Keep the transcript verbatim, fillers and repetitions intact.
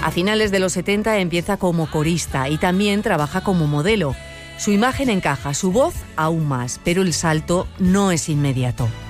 A finales de los setenta empieza como corista y también trabaja como modelo. Su imagen encaja, su voz aún más, pero el salto no es inmediato.